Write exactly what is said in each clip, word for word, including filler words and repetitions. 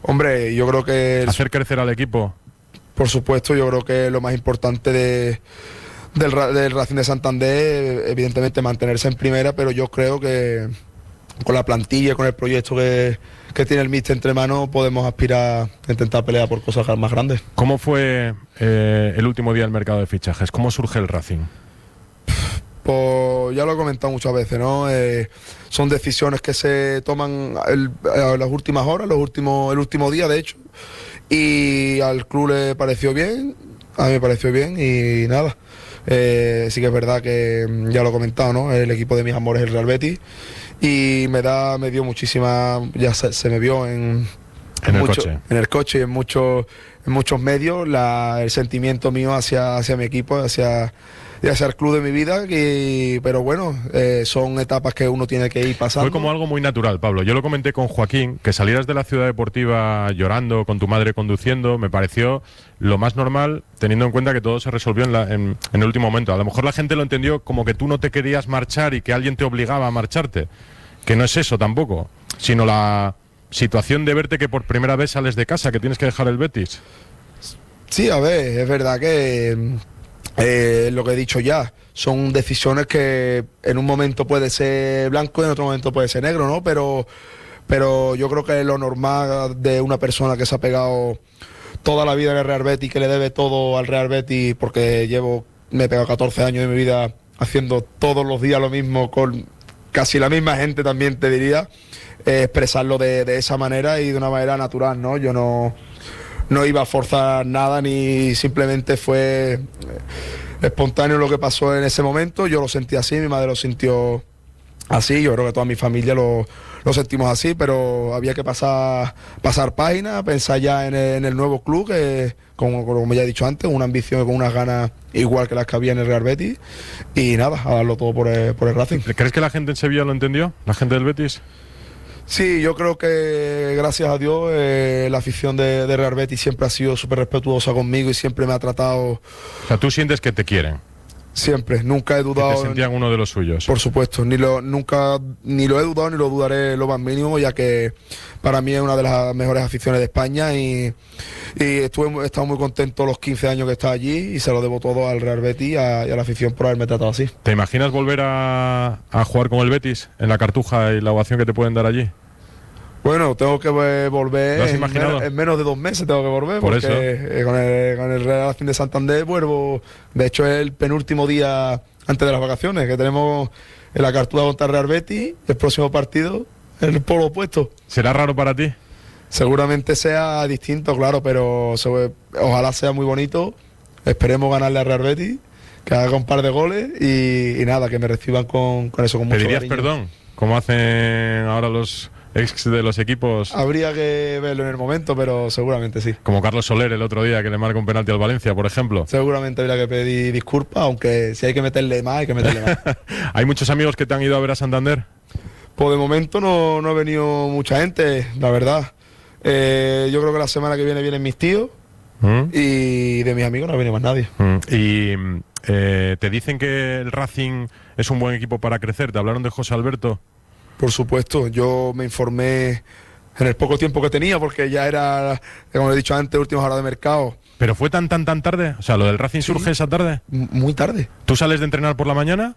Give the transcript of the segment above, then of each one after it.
Hombre, yo creo que... El, hacer crecer al equipo. Por supuesto, yo creo que lo más importante de, del, del Racing de Santander, evidentemente mantenerse en primera, pero yo creo que con la plantilla, con el proyecto que, que tiene el míster entre manos, podemos aspirar a intentar pelear por cosas más grandes. ¿Cómo fue eh, el último día del mercado de fichajes? ¿Cómo surge el Racing? Pues ya lo he comentado muchas veces, ¿no? Eh, son decisiones que se toman el, a las últimas horas, los últimos, el último día, de hecho, y al club le pareció bien, a mí me pareció bien y nada. Eh, sí que es verdad que ya lo he comentado, ¿no? El equipo de mis amores es el Real Betis y me da, me dio muchísima, ya se, se me vio en, en, el mucho, coche. en el coche y en muchos, en muchos medios la, el sentimiento mío hacia, hacia mi equipo, hacia y hacia el club de mi vida, que, pero bueno, eh, son etapas que uno tiene que ir pasando. Fue como algo muy natural, Pablo. Yo lo comenté con Joaquín, que salieras de la ciudad deportiva llorando, con tu madre conduciendo, me pareció lo más normal, teniendo en cuenta que todo se resolvió en, la, en, en el último momento. A lo mejor la gente lo entendió como que tú no te querías marchar y que alguien te obligaba a marcharte, que no es eso tampoco, sino la situación de verte que por primera vez sales de casa, que tienes que dejar el Betis. Sí, a ver, es verdad que... Eh, lo que he dicho ya, son decisiones que en un momento puede ser blanco y en otro momento puede ser negro, ¿no? Pero, pero yo creo que lo normal de una persona que se ha pegado toda la vida en el Real Betis, que le debe todo al Real Betis, porque llevo, me he pegado catorce años de mi vida haciendo todos los días lo mismo, con casi la misma gente también te diría, eh, expresarlo de, de esa manera y de una manera natural, ¿no? Yo no... No iba a forzar nada, ni simplemente fue espontáneo lo que pasó en ese momento. Yo lo sentí así, mi madre lo sintió así, yo creo que toda mi familia lo, lo sentimos así, pero había que pasar, pasar página, pensar ya en el, en el nuevo club, que como, como ya he dicho antes, una ambición con unas ganas igual que las que había en el Real Betis, y nada, a darlo todo por el, por el Racing. ¿Crees que la gente en Sevilla lo entendió? ¿La gente del Betis? Sí, yo creo que gracias a Dios eh, la afición de, de Real Betis siempre ha sido súper respetuosa conmigo y siempre me ha tratado... O sea, tú sientes que te quieren. Siempre, nunca he dudado... Que te sentían uno de los suyos. Por supuesto, ni lo, nunca, ni lo he dudado ni lo dudaré lo más mínimo, ya que para mí es una de las mejores aficiones de España y, y estuve, he estado muy contento los quince años que he estado allí y se lo debo todo al Real Betis y a, y a la afición por haberme tratado así. ¿Te imaginas volver a, a jugar con el Betis en la Cartuja y la ovación que te pueden dar allí? Bueno, tengo que volver. ¿Lo has en, imaginado? menos, en menos de dos meses tengo que volver. Por porque eso. Eh, con, el, con el Real Racing de Santander vuelvo. De hecho, es el penúltimo día antes de las vacaciones que tenemos en la Cartuja contra el Real Betis. El próximo partido, el polo opuesto. ¿Será raro para ti? Seguramente sea distinto, claro, pero se, ojalá sea muy bonito. Esperemos ganarle al Real Betis, que haga un par de goles y, y nada, que me reciban con, con eso, con mucho ¿Pedirías cariño. perdón? Como hacen ahora los ex de los equipos. Habría que verlo en el momento, pero seguramente sí. Como Carlos Soler el otro día, que le marca un penalti al Valencia, por ejemplo. Seguramente habría que pedir disculpas, aunque si hay que meterle más, hay que meterle más. ¿Hay muchos amigos que te han ido a ver a Santander? Pues de momento no, no ha venido mucha gente, la verdad. Eh, yo creo que la semana que viene vienen mis tíos ¿Mm? y de mis amigos no ha venido más nadie. ¿Mm? Y eh, te dicen que el Racing es un buen equipo para crecer. ¿Te hablaron de José Alberto? Por supuesto, yo me informé en el poco tiempo que tenía, porque ya era, como he dicho antes, últimas horas de mercado. ¿Pero fue tan, tan, tan tarde? O sea, ¿lo del Racing Sí. surge esa tarde? M- muy tarde. ¿Tú sales de entrenar por la mañana?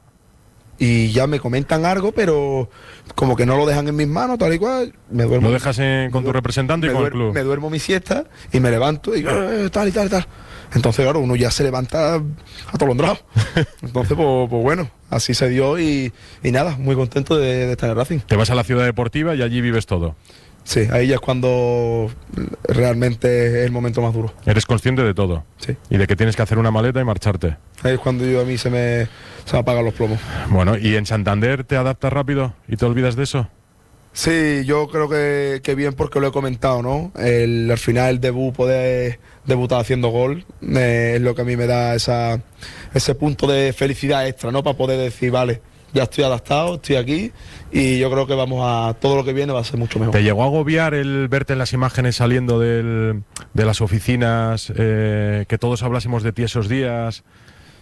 Y ya me comentan algo, pero como que no lo dejan en mis manos, tal y cual. Me duermo. ¿Lo dejas en- con tu representante y me con el duer- club? Me duermo mi siesta y me levanto y digo, "Eh, tal y tal y tal". Entonces, claro, uno ya se levanta atolondrado. Entonces, pues, pues bueno, así se dio y, y nada, muy contento de, de estar en el Racing. Te vas a la ciudad deportiva y allí vives todo. Sí, ahí ya es cuando realmente es el momento más duro. Eres consciente de todo. Sí. Y de que tienes que hacer una maleta y marcharte. Ahí es cuando yo a mí se me, se me apagan los plomos. Bueno, ¿y en Santander te adaptas rápido y te olvidas de eso? Sí, yo creo que, que bien, porque lo he comentado, ¿no? El, al final el debut, poder debutar haciendo gol, eh, es lo que a mí me da esa, ese punto de felicidad extra, ¿no? Para poder decir, vale, ya estoy adaptado, estoy aquí y yo creo que vamos a, todo lo que viene va a ser mucho mejor. ¿Te llegó a agobiar el verte en las imágenes saliendo del, de las oficinas, eh, que todos hablásemos de ti esos días?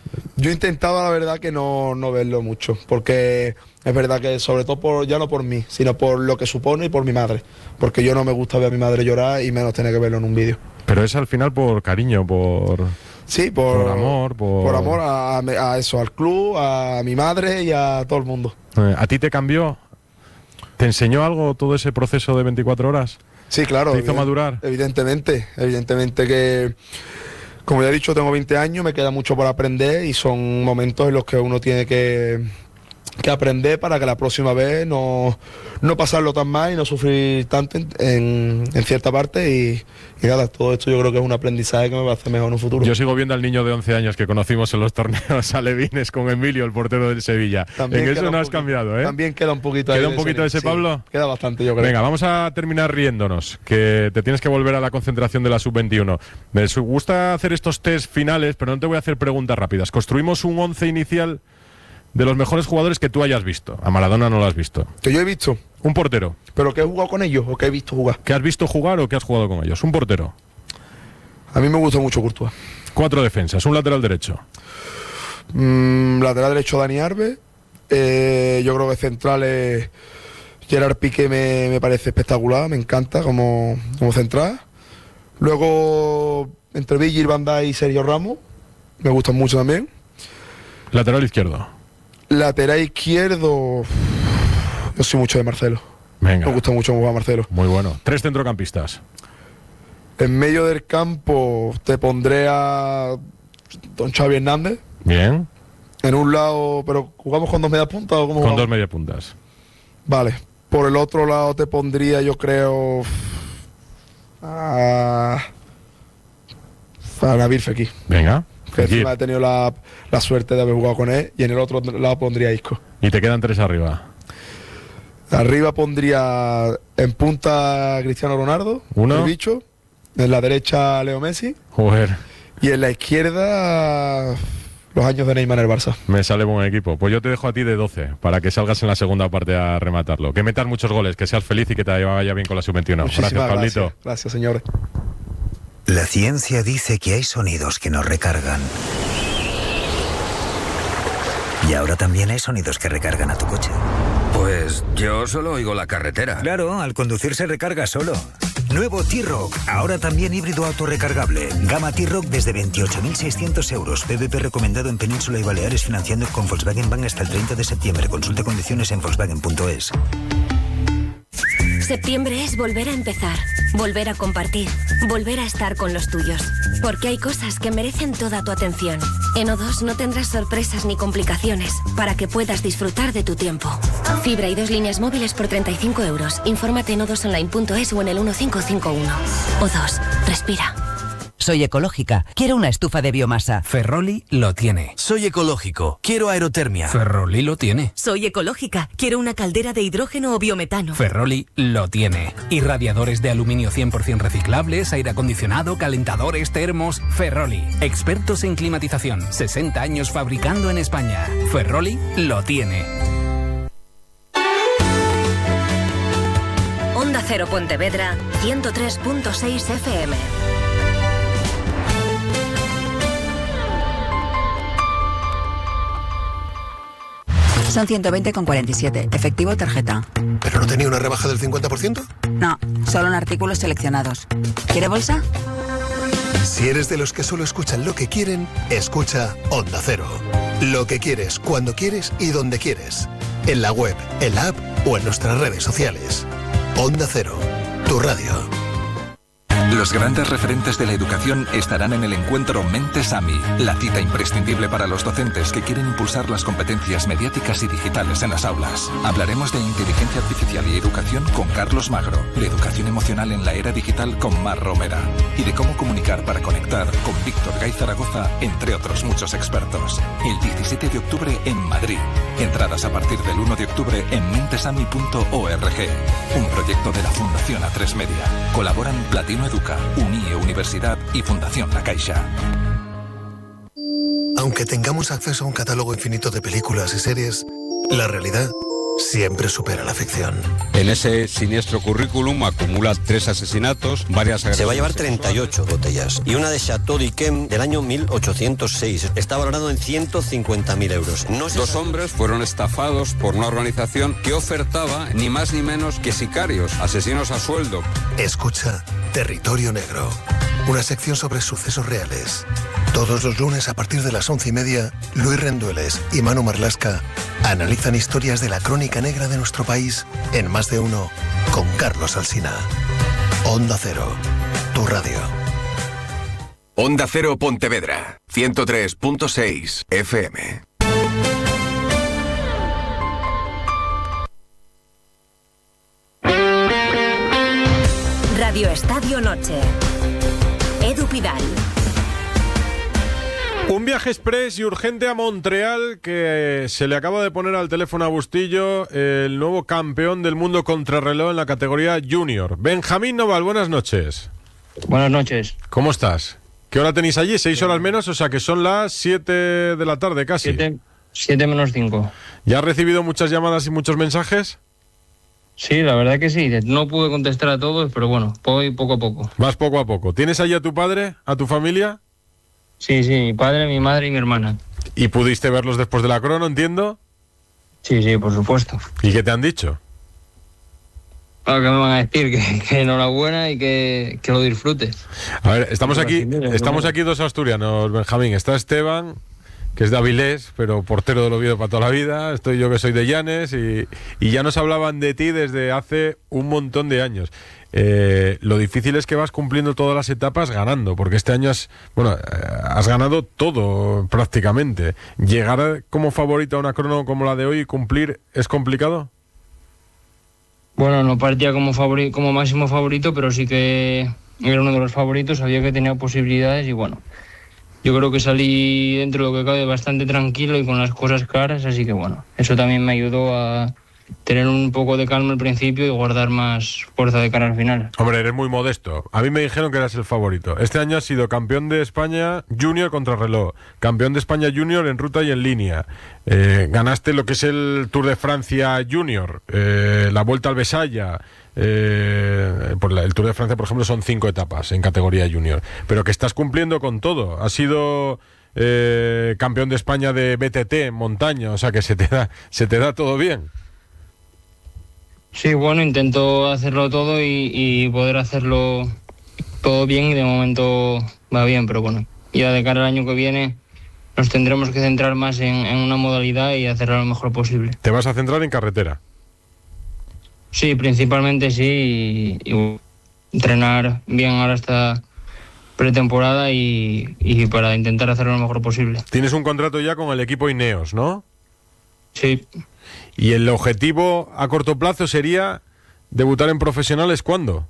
Yo intentaba, la verdad, que no, no verlo mucho, porque es verdad que sobre todo por, ya no por mí, sino por lo que supone y por mi madre, porque yo no me gusta ver a mi madre llorar y menos tener que verlo en un vídeo. Pero es al final por cariño, por... Sí, por, por amor, por... por amor a, a eso, al club, a mi madre y a todo el mundo. Eh, ¿A ti te cambió? ¿Te enseñó algo todo ese proceso de veinticuatro horas? Sí, claro. ¿Te hizo evident- madurar? Evidentemente, evidentemente que, como ya he dicho, tengo veinte años, me queda mucho por aprender y son momentos en los que uno tiene que, que aprender para que la próxima vez no, no pasarlo tan mal y no sufrir tanto en, en, en cierta parte y, y nada, todo esto yo creo que es un aprendizaje que me va a hacer mejor en un futuro. Yo sigo viendo al niño de once años que conocimos en los torneos alevines con Emilio, el portero del Sevilla. También en queda eso un no has poquito- cambiado, ¿eh? También queda un poquito ahí ¿Queda un poquito de ese, sí, Pablo? Queda bastante, yo creo. Venga, vamos a terminar riéndonos, que te tienes que volver a la concentración de la sub veintiuno. Me su- gusta hacer estos test finales, pero no te voy a hacer preguntas rápidas. Construimos un once inicial de los mejores jugadores que tú hayas visto. A Maradona no lo has visto. Que yo he visto, Un portero. pero que he jugado con ellos o que he visto jugar. ¿Que has visto jugar o que has jugado con ellos? Un portero. A mí me gusta mucho Courtois. Cuatro defensas. Un lateral derecho. Mm, lateral derecho Dani Alves. Eh, yo creo que centrales Gerard Piqué me, me parece espectacular, me encanta como, como central. Luego entre Virgil van Dijk y Sergio Ramos, me gustan mucho también. Lateral izquierdo. Lateral izquierdo, yo soy mucho de Marcelo. Venga. Me gusta mucho jugar Marcelo. Muy bueno. Tres centrocampistas. En medio del campo te pondré a don Xavi Hernández. Bien. En un lado, pero ¿jugamos con dos medias puntas o cómo Con jugamos? dos media puntas. Vale. Por el otro lado te pondría, yo creo, a, a Nabil Fekir, Venga. que Fekir. encima he tenido la, la suerte de haber jugado con él, y en el otro lado pondría a Isco. Y te quedan tres arriba. Arriba pondría en punta a Cristiano Ronaldo, Uno. el bicho. En la derecha a Leo Messi. Joder. Y en la izquierda los años de Neymar en el Barça. Me sale buen equipo. Pues yo te dejo a ti de doce para que salgas en la segunda parte a rematarlo. Que metas muchos goles, que seas feliz y que te vaya bien con la sub veintiuno. Muchísimas Gracias, Pablito. Gracias, gracias, señores. La ciencia dice que hay sonidos que nos recargan. Y ahora también hay sonidos que recargan a tu coche. Pues yo solo oigo la carretera. Claro, al conducir se recarga solo. Nuevo T-Rock, ahora también híbrido autorrecargable. Gama T-Rock desde veintiocho mil seiscientos euros. P V P recomendado en Península y Baleares, financiando con Volkswagen Bank hasta el treinta de septiembre. Consulte condiciones en volkswagen punto es. Septiembre es volver a empezar, volver a compartir, volver a estar con los tuyos. Porque hay cosas que merecen toda tu atención. En O dos no tendrás sorpresas ni complicaciones para que puedas disfrutar de tu tiempo. Fibra y dos líneas móviles por treinta y cinco euros. Infórmate en o dos online punto es o en el uno cinco cinco uno. O dos, respira. Soy ecológica. Quiero una estufa de biomasa. Ferroli lo tiene. Soy ecológico. Quiero aerotermia. Ferroli lo tiene. Soy ecológica. Quiero una caldera de hidrógeno o biometano. Ferroli lo tiene. Y radiadores de aluminio cien por ciento reciclables, aire acondicionado, calentadores, termos. Ferroli. Expertos en climatización. sesenta años fabricando en España. Ferroli lo tiene. Onda Cero Pontevedra, ciento tres punto seis F M. Son ciento veinte con cuarenta y siete. Efectivo tarjeta. ¿Pero no tenía una rebaja del cincuenta por ciento? No, solo en artículos seleccionados. ¿Quiere bolsa? Si eres de los que solo escuchan lo que quieren, escucha Onda Cero. Lo que quieres, cuando quieres y donde quieres. En la web, en la app o en nuestras redes sociales. Onda Cero, tu radio. Los grandes referentes de la educación estarán en el encuentro Mentes AMI, la cita imprescindible para los docentes que quieren impulsar las competencias mediáticas y digitales en las aulas. Hablaremos de inteligencia artificial y educación con Carlos Magro, de educación emocional en la era digital con Mar Romera y de cómo comunicar para conectar con Víctor Gay Zaragoza, entre otros muchos expertos. El diecisiete de octubre en Madrid. Entradas a partir del uno de octubre en mentesami punto org. Un proyecto de la Fundación A tres Media. Colaboran Platino Educa, UNIE Universidad y Fundación La Caixa. Aunque tengamos acceso a un catálogo infinito de películas y series, la realidad siempre supera la ficción. En ese siniestro currículum acumula tres asesinatos, varias agresiones. Se va a llevar treinta y ocho botellas y una de Chateau d'Yquem del año mil ochocientos seis. Está valorado en ciento cincuenta mil euros. No Dos sabe... hombres fueron estafados por una organización que ofertaba ni más ni menos que sicarios, asesinos a sueldo. Escucha Territorio Negro, una sección sobre sucesos reales. Todos los lunes a partir de las once y media, Luis Rendueles y Manu Marlasca analizan historias de la crónica negra de nuestro país en Más de Uno con Carlos Alsina. Onda Cero, tu radio. Onda Cero Pontevedra, ciento tres punto seis F M. Radio Estadio Noche. Edu Pidal. Un viaje express y urgente a Montreal, que se le acaba de poner al teléfono a Bustillo el nuevo campeón del mundo contrarreloj en la categoría junior. Benjamín Noval, buenas noches. Buenas noches. ¿Cómo estás? ¿Qué hora tenéis allí? ¿Seis horas menos? O sea que son las siete de la tarde casi. Siete, siete menos cinco. ¿Ya has recibido muchas llamadas y muchos mensajes? Sí, la verdad que sí. No pude contestar a todos, pero bueno, voy poco a poco. Vas poco a poco. ¿Tienes allí a tu padre, a tu familia? Sí, sí, mi padre, mi madre y mi hermana. ¿Y pudiste verlos después de la crono, entiendo? Sí, sí, por supuesto. ¿Y qué te han dicho? Ah, ¿qué me van a decir? Que, que enhorabuena y que, que lo disfrutes. A ver, estamos aquí, estamos aquí dos asturianos, Benjamín. Está Esteban, que es de Avilés, pero portero del Oviedo para toda la vida. Estoy yo, que soy de Llanes, y, y ya nos hablaban de ti desde hace un montón de años. Eh, lo difícil es que vas cumpliendo todas las etapas ganando, porque este año has, bueno, has ganado todo prácticamente. ¿Llegar como favorito a una crono como la de hoy y cumplir es complicado? Bueno, no partía como favorito, como máximo favorito, pero sí que era uno de los favoritos, sabía que tenía posibilidades y bueno, yo creo que salí dentro de lo que cabe bastante tranquilo y con las cosas claras, así que bueno, eso también me ayudó a tener un poco de calma al principio y guardar más fuerza de cara al final. Hombre, eres muy modesto. A mí me dijeron que eras el favorito. Este año has sido campeón de España junior contrarreloj, campeón de España junior en ruta y en línea. Eh, ganaste lo que es el Tour de Francia junior, eh, la Vuelta al Besaya. Eh, por la, el Tour de Francia, por ejemplo, son cinco etapas en categoría junior. Pero que estás cumpliendo con todo. Has sido eh, campeón de España de B T T en montaña, o sea que se te da, se te da todo bien. Sí, bueno, intento hacerlo todo y, y poder hacerlo todo bien y de momento va bien, pero bueno, ya de cara al año que viene nos tendremos que centrar más en, en una modalidad y hacerlo lo mejor posible. ¿Te vas a centrar en carretera? Sí, principalmente sí, y, y entrenar bien ahora esta pretemporada y, y para intentar hacerlo lo mejor posible. Tienes un contrato ya con el equipo Ineos, ¿no? Sí. ¿Y el objetivo a corto plazo sería debutar en profesionales cuándo?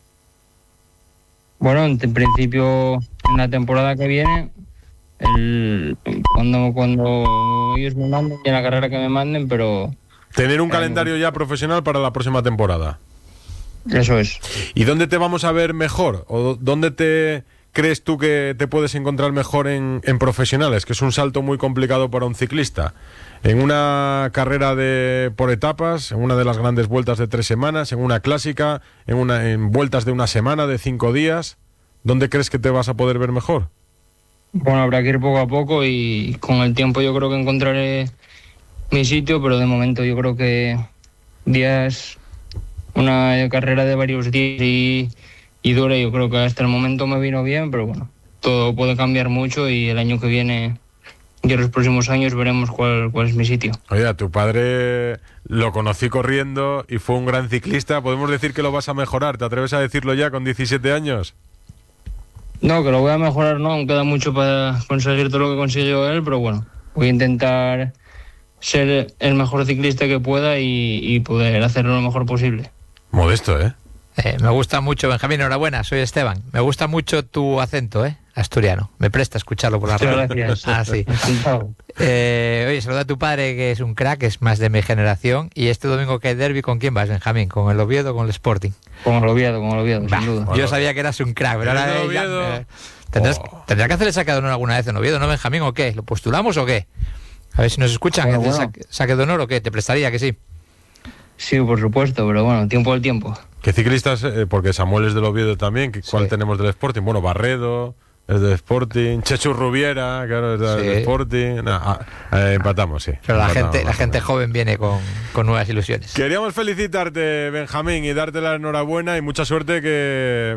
Bueno, en principio en la temporada que viene, el, cuando, cuando ellos me manden y en la carrera que me manden, pero... Tener un eh, calendario ya profesional para la próxima temporada. Eso es. ¿Y dónde te vamos a ver mejor? ¿O dónde te crees tú que te puedes encontrar mejor en, en profesionales? Que es un salto muy complicado para un ciclista. En una carrera de por etapas, en una de las grandes vueltas de tres semanas, en una clásica, en una en vueltas de una semana, de cinco días, ¿dónde crees que te vas a poder ver mejor? Bueno, habrá que ir poco a poco y con el tiempo yo creo que encontraré mi sitio, pero de momento yo creo que días, una carrera de varios días y, y dura, yo creo que hasta el momento me vino bien, pero bueno, todo puede cambiar mucho y el año que viene... Y en los próximos años veremos cuál, cuál es mi sitio. Oye, a tu padre lo conocí corriendo y fue un gran ciclista. ¿Podemos decir que lo vas a mejorar? ¿Te atreves a decirlo ya con diecisiete años? No, que lo voy a mejorar, no. Aún queda mucho para conseguir todo lo que consiguió él, pero bueno, voy a intentar ser el mejor ciclista que pueda y, y poder hacerlo lo mejor posible. Modesto, ¿eh? Eh, me gusta mucho, Benjamín, enhorabuena, soy Esteban. Me gusta mucho tu acento, ¿eh? Asturiano. Me presta escucharlo por la radio. Gracias. Ah, sí. Eh, oye, saluda a tu padre, que es un crack, es más de mi generación. Y este domingo que hay derbi, ¿con quién vas, Benjamín? ¿Con el Oviedo o con el Sporting? Con el Oviedo, con el Oviedo, bah, sin duda. Yo sabía que eras un crack, pero ahora eh, ya, eh, tendrás, oh. tendrás que hacer el saque de honor alguna vez en Oviedo, ¿no, Benjamín? ¿O qué? ¿Lo postulamos o qué? A ver si nos escuchan. Bueno, bueno. Saque, ¿Saque de honor o qué? ¿Te prestaría que sí? Sí, por supuesto, pero bueno, tiempo al tiempo. ¿Qué ciclistas? Eh, porque Samuel es del Oviedo también. ¿Cuál sí. tenemos del Sporting? Bueno, Barredo es del Sporting. Chechu Rubiera, claro, es del sí. Sporting. No, ah, eh, empatamos, sí. Pero la empatamos, gente, la gente joven viene con, con nuevas ilusiones. Queríamos felicitarte, Benjamín, y darte la enhorabuena y mucha suerte, que